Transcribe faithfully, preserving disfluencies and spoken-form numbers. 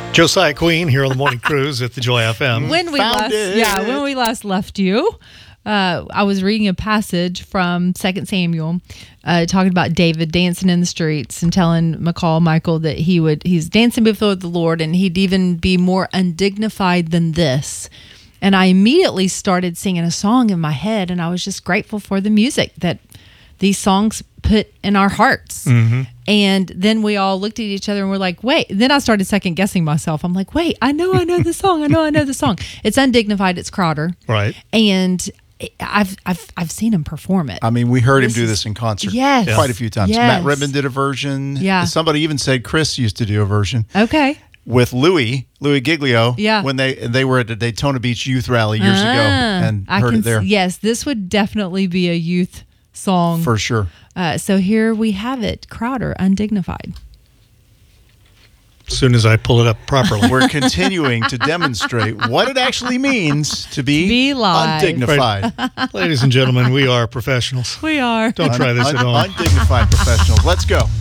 Josiah Queen here on the Morning Cruise at the Joy F M. When we Found last, it. yeah, when we last left you, uh, I was reading a passage from Second Samuel, uh, talking about David dancing in the streets and telling McCall Michael that he would he's dancing before the Lord and he'd even be more undignified than this. And I immediately started singing a song in my head, and I was just grateful for the music that these songs put in our hearts. Mm-hmm. And then we all looked at each other and we're like, wait. Then I started second guessing myself. I'm like, wait, I know I know the song. I know I know the song. It's Undignified. It's Crowder. Right. And I've I've I've seen him perform it. I mean, we heard This him do is- this in concert Yes. quite a few times. Yes. Matt Redman did a version. Yeah. Somebody even said Chris used to do a version Okay. with Louis, Louis Giglio. Yeah. When they they were at the Daytona Beach Youth Rally years ago Ah, and I heard can it there s- Yes, this would definitely be a youth song. for sure. Uh, so here we have it, Crowder, Undignified. As soon as I pull it up properly. We're continuing to demonstrate what it actually means to be, Be live. undignified. Ladies and gentlemen, we are professionals. We are. Don't try this Un- at home. Undignified professionals. Let's go.